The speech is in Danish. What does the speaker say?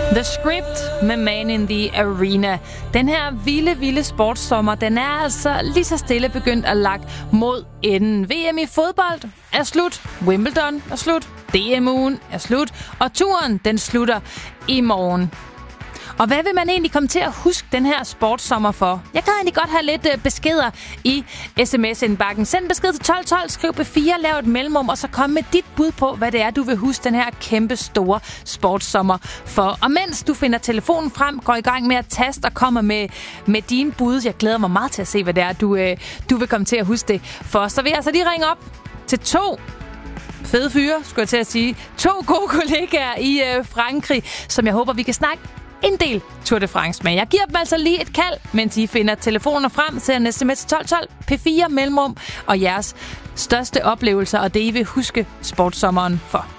The Script med Man in the Arena. Den her vilde sportssommer, den er altså lige så stille begyndt at lagt mod enden. VM i fodbold er slut. Wimbledon er slut. DM-ugen er slut. Og turen, den slutter i morgen. Og hvad vil man egentlig komme til at huske den her sportssommer for? Jeg kan egentlig godt have lidt beskeder i sms-indbakken. Send besked til 1212, skriv B4, lav et mellemrum, og så kom med dit bud på, hvad det er, du vil huske den her kæmpe store sportssommer for. Og mens du finder telefonen frem, går i gang med at taste og kommer med dine bud. Jeg glæder mig meget til at se, hvad det er, du vil komme til at huske det for. Så vil jeg altså lige ringe op til 2 fede fyre, skulle jeg til at sige. 2 gode kollegaer i Frankrig, som jeg håber, vi kan snakke en del Tour de France med. Jeg giver dem altså lige et kald, mens I finder telefoner frem, sender en sms til 1212, P4 mellemrum og jeres største oplevelser, og det I vil huske sportssommeren for.